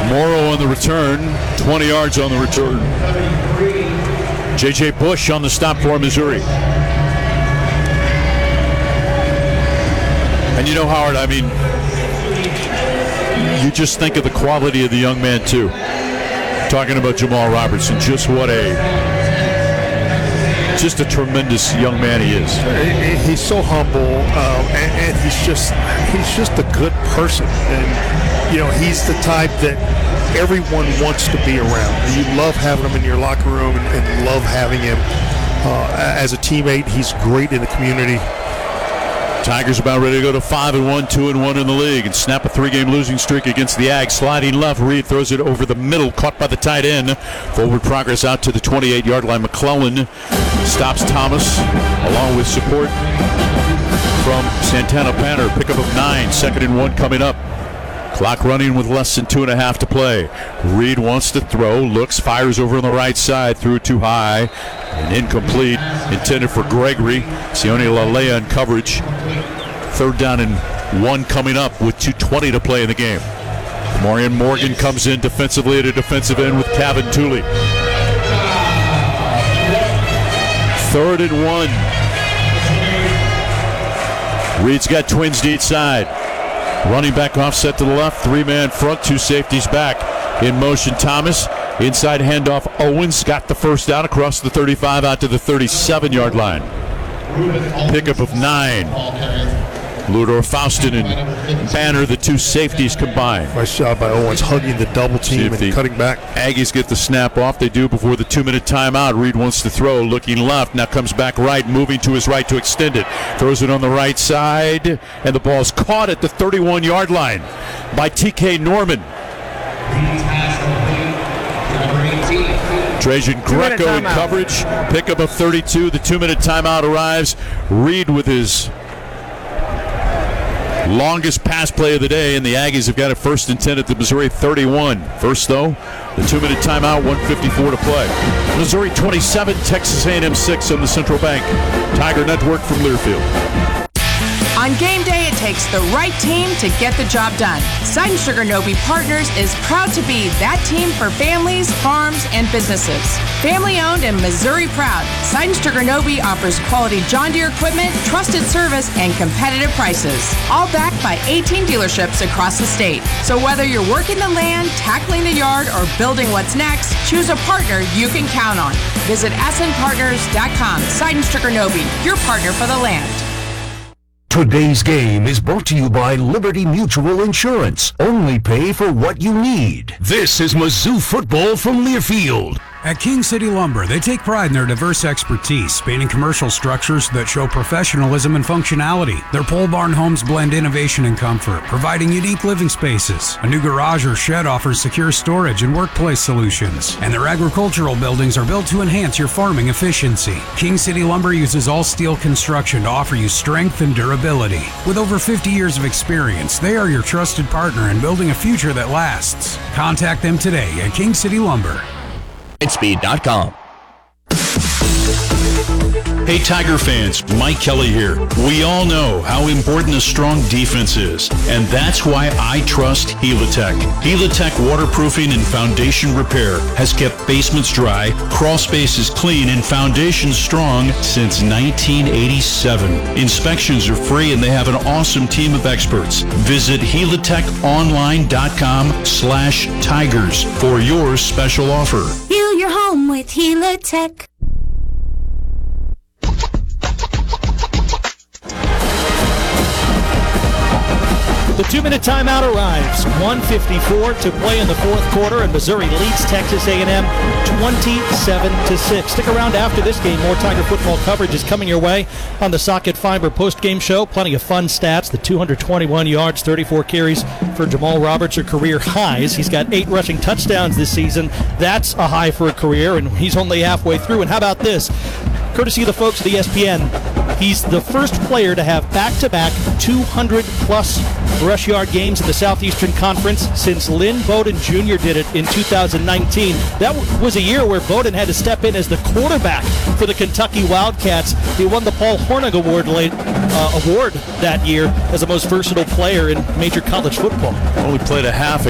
Morrow on the return, 20 yards on the return. J.J. Bush on the stop for Missouri. And you know, Howard, I mean, you just think of the quality of the young man, too. Talking about Jamal Robertson, just a tremendous young man he is. He's so humble, and he's just a good person. And, you know, he's the type that everyone wants to be around. You love having him in your locker room and love having him as a teammate. He's great in the community. Tigers about ready to go to 5-1, 2-1 in the league, and snap a 3-game losing streak against the Ags. Sliding left, Reed throws it over the middle, caught by the tight end. Forward progress out to the 28-yard line. McClellan stops Thomas, along with support from Santana Banner. Pickup of 9, 2nd and 1 coming up. Clock running with less than 2.5 to play. Reed wants to throw, looks, fires over on the right side, threw it too high, and incomplete. Intended for Gregory. Sione Lalea in coverage. 3rd down and 1 coming up with 2:20 to play in the game. Marion Morgan comes in defensively at a defensive end with Kevin Tooley. 3rd and 1. Reed's got twins to each side. Running back offset to the left, 3-man front, 2 safeties back. In motion, Thomas. Inside handoff, Owens got the first down across the 35 out to the 37-yard line. Pickup of 9. Ludor Faustin and Banner, the 2 safeties combined. Nice job by Owens hugging the double team and cutting back. Aggies get the snap off. They do before the 2-minute timeout. Reed wants to throw, looking left. Now comes back right, moving to his right to extend it. Throws it on the right side, and the ball's caught at the 31-yard line by TK Norman. Trajan Greco in coverage. Pickup of 32. The 2-minute timeout arrives. Reed with his longest pass play of the day, and the Aggies have got it 1st and 10 at the Missouri 31. First, though, the 2-minute timeout, 1:54 to play. Missouri 27, Texas A&M 6 on the Central Bank Tiger Network from Learfield. On game day, it takes the right team to get the job done. Seidenstricker Nobe Partners is proud to be that team for families, farms, and businesses. Family owned and Missouri proud, Seidenstricker Nobe offers quality John Deere equipment, trusted service, and competitive prices. All backed by 18 dealerships across the state. So whether you're working the land, tackling the yard, or building what's next, choose a partner you can count on. Visit snpartners.com. Seidenstricker Nobe, your partner for the land. Today's game is brought to you by Liberty Mutual Insurance. Only pay for what you need. This is Mizzou football from Learfield. At King City Lumber, they take pride in their diverse expertise, spanning commercial structures that show professionalism and functionality. Their pole barn homes blend innovation and comfort, providing unique living spaces. A new garage or shed offers secure storage and workplace solutions. And their agricultural buildings are built to enhance your farming efficiency. King City Lumber uses all steel construction to offer you strength and durability. With over 50 years of experience, they are your trusted partner in building a future that lasts. Contact them today at King City Lumber. Speed.com. Hey Tiger fans, Mike Kelly here. We all know how important a strong defense is, and that's why I trust Helitech. Helitech waterproofing and foundation repair has kept basements dry, crawl spaces clean, and foundations strong since 1987. Inspections are free and they have an awesome team of experts. Visit helitechonline.com/tigers for your special offer. Heal your home with Helitech. The 2-minute timeout arrives. 1:54 to play in the 4th quarter, and Missouri leads Texas A&M 27-6. Stick around after this game. More Tiger football coverage is coming your way on the Socket Fiber post-game show. Plenty of fun stats. The 221 yards, 34 carries for Jamal Roberts are career highs. He's got 8 rushing touchdowns this season. That's a high for a career, and he's only halfway through. And how about this? Courtesy of the folks at ESPN, he's the first player to have back-to-back 200-plus rush yard games in the Southeastern Conference since Lynn Bowden Jr. did it in 2019. That was a year where Bowden had to step in as the quarterback for the Kentucky Wildcats. He won the Paul Hornung Award that year as the most versatile player in major college football. Only played a half